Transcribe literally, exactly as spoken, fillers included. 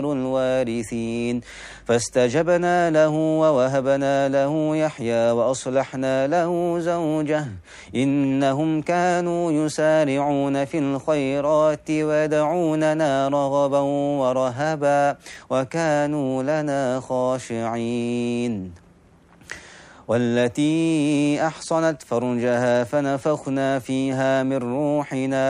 الوارثين فاستجبنا له ووهبنا له يحيى وأصلحنا له زوجه إنهم كانوا يسارعون في الخيرات ويدعوننا رغبا ورهبا وكانوا لنا خاشعين والتي أحصنت فرجها فنفخنا فيها من روحنا